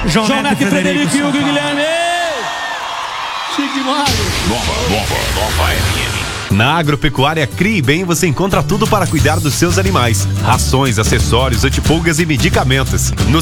João Neto e Frederico e Hugo e Guilherme. Chique demais. Nova FM. Na Agropecuária Crie Bem você encontra tudo para cuidar dos seus animais. Rações, acessórios, antipulgas e medicamentos. No